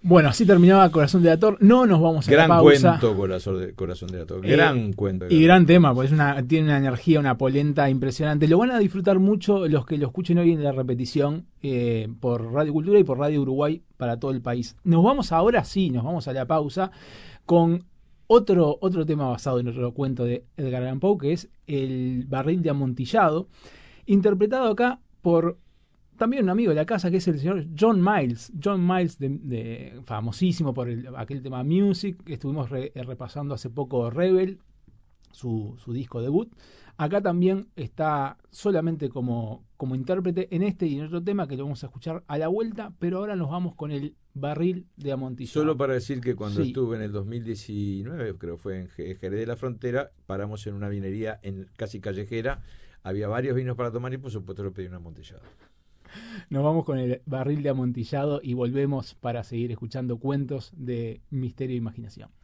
Bueno, así terminaba Corazón de Ator. No nos vamos a Gran la pausa. cuento, Corazón de Ator. Gran cuento. Y gran tema, pues tiene una energía, una polenta impresionante. Lo van a disfrutar mucho los que lo escuchen hoy en la repetición por Radio Cultura y por Radio Uruguay para todo el país. Nos vamos ahora sí, nos vamos a la pausa con otro tema basado en otro cuento de Edgar Allan Poe, que es El barril de amontillado, interpretado acá por también un amigo de la casa, que es el señor John Miles. John Miles, famosísimo por aquel tema Music, que estuvimos repasando hace poco Rebel, su disco debut. Acá también está solamente como intérprete en este y en otro tema que lo vamos a escuchar a la vuelta, pero ahora nos vamos con el barril de amontillado. Solo para decir que cuando Sí. estuve en el 2019, creo que fue en Jerez de la Frontera, paramos en una vinería casi callejera, había varios vinos para tomar y por supuesto le pedí un amontillado. Nos vamos con el barril de amontillado y volvemos para seguir escuchando cuentos de misterio e imaginación.